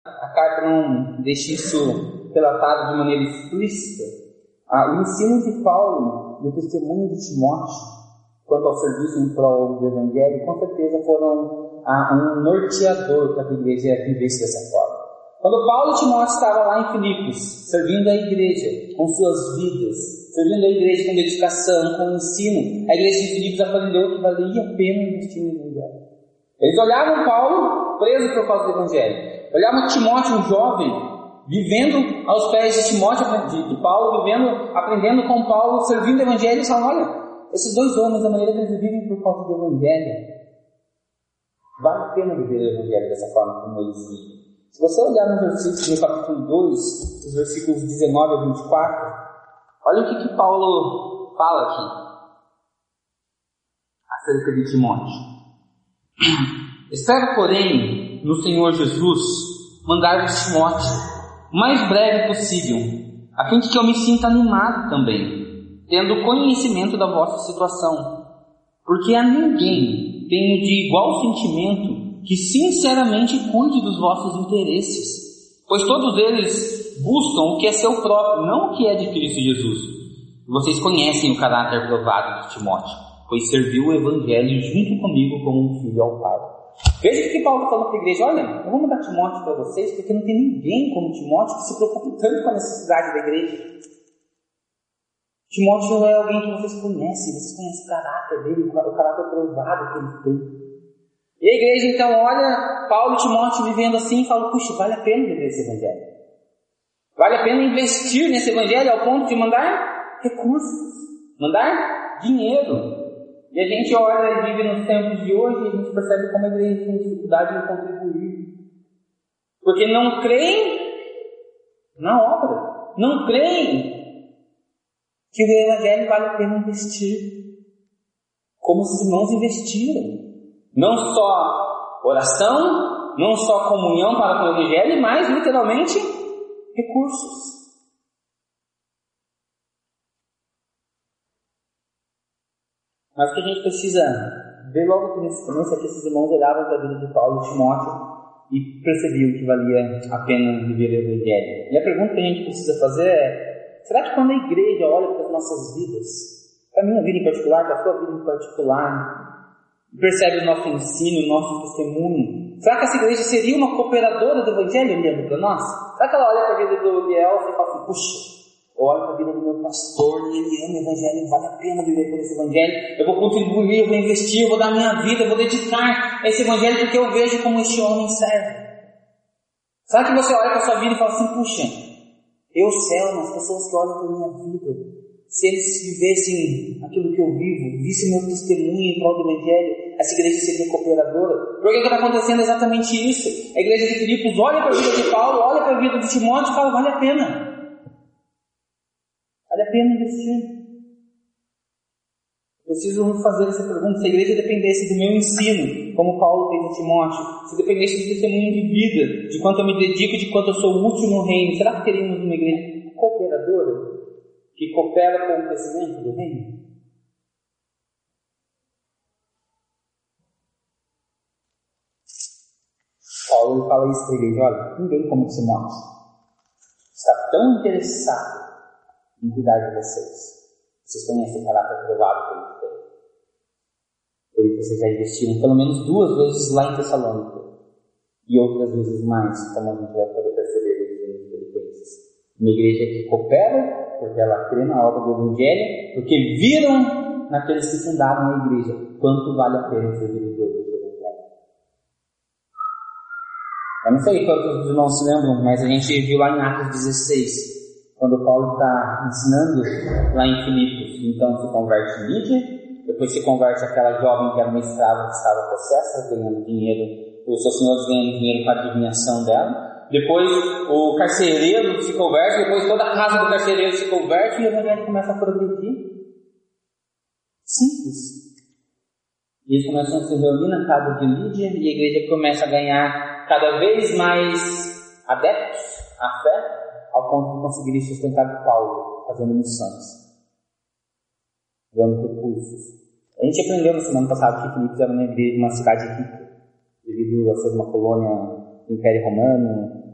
a carta não deixa isso relatado de maneira explícita, o ensino de Paulo e o testemunho de Timóteo quanto ao serviço em prol do Evangelho, com certeza foram um norteador para que a igreja vivesse dessa forma. Quando Paulo e Timóteo estavam lá em Filipos, servindo a igreja com suas vidas, servindo a igreja com dedicação, com ensino, a igreja de Filipos aprendeu que valia a pena investir no Evangelho. Eles olhavam Paulo preso por causa do Evangelho, olhavam Timóteo, um jovem, vivendo aos pés de Timóteo, de Paulo, aprendendo com Paulo, servindo o Evangelho, e falavam: olha, esses dois homens, da maneira que eles vivem por causa do Evangelho, vale a pena viver o Evangelho dessa forma como eles vivem. Se você olhar no capítulo 2, os versículos 19 a 24, olha o que Paulo fala aqui acerca de Timóteo. Espero, porém, no Senhor Jesus, mandar-vos Timóteo o mais breve possível, a fim de que eu me sinta animado também, tendo conhecimento da vossa situação. Porque a ninguém tenho de igual sentimento que sinceramente cuide dos vossos interesses, pois todos eles buscam o que é seu próprio, não o que é de Cristo Jesus. Vocês conhecem o caráter provado de Timóteo, pois serviu o Evangelho junto comigo como um filho ao Pai. Veja o que Paulo falou para a igreja: olha, eu vou mandar Timóteo para vocês, porque não tem ninguém como Timóteo que se preocupe tanto com a necessidade da igreja. Timóteo é alguém que vocês conhecem o caráter dele, o caráter provado que ele tem. E a igreja então olha Paulo e Timóteo vivendo assim e fala: puxa, vale a pena viver esse Evangelho. Vale a pena investir nesse Evangelho ao ponto de mandar recursos, mandar dinheiro. E a gente olha e vive nos tempos de hoje e a gente percebe como a igreja tem dificuldade em contribuir. Porque não creem na obra, não creem que o Evangelho vale a pena investir, como os irmãos investiram. Não só oração, não só comunhão para com o Evangelho, mas literalmente recursos. Mas o que a gente precisa ver logo aqui nesse começo é que esses irmãos olhavam para a vida de Paulo e Timóteo e percebiam que valia a pena viver o Evangelho. E a pergunta que a gente precisa fazer é: será que quando a igreja olha para as nossas vidas, para a minha vida em particular, para a sua vida em particular, percebe o nosso ensino, o nosso testemunho, será que essa igreja seria uma cooperadora do Evangelho olhando para nós? Será que ela olha para a vida do Liel e fala assim: puxa, eu olho para a vida do meu pastor e ele ama o Evangelho, vale a pena viver por esse Evangelho, eu vou contribuir, eu vou investir, eu vou dar minha vida, eu vou dedicar a esse Evangelho porque eu vejo como este homem serve? Será que você olha para a sua vida e fala assim: puxa, eu céu, as pessoas que olham para a minha vida, se eles vivessem aquilo que eu vivo, vissem meu testemunho em prol do Evangelho, essa igreja seria cooperadora? Por que está acontecendo exatamente isso? A igreja de Filipos olha para a vida de Paulo, olha para a vida de Timóteo e fala: vale a pena. Vale a pena investir. Preciso fazer essa pergunta: se a igreja dependesse do meu ensino, como Paulo fez em Timóteo, se dependesse do testemunho de vida, de quanto eu me dedico, de quanto eu sou útil no reino, será que teríamos uma igreja cooperadora, que coopera com o crescimento do reino? Paulo fala isso para a igreja: olha, ninguém como Timóteo está tão interessado em cuidar de vocês. Vocês conhecem o caráter provado que ele tem. Por isso vocês já investiram pelo menos 2 vezes lá em Tessalônica, e outras vezes mais, como a gente vai poder perceber nos Filipenses. Uma igreja que coopera, porque ela crê na obra do Evangelho, porque viram naqueles que fundaram a igreja quanto vale a pena servir o Deus do Evangelho. Eu não sei quantos dos irmãos se lembram, mas a gente viu lá em Atos 16, quando Paulo está ensinando lá em Filipos. Então se converte Lídia, depois se converte aquela jovem que era uma escrava que estava possessa, ganhando dinheiro, os seus senhores ganhando dinheiro com a adivinhação dela. Depois o carcereiro se converte, depois toda a casa do carcereiro se converte e o Evangelho começa a progredir. Simples. E eles começam a se reunir na casa de Lídia e a igreja começa a ganhar cada vez mais adeptos à fé, ao ponto de conseguir sustentar Paulo, fazendo missões, dando recursos. A gente aprendeu na semana passada que Filipos era uma cidade rica, devido a ser uma colônia do Império Romano,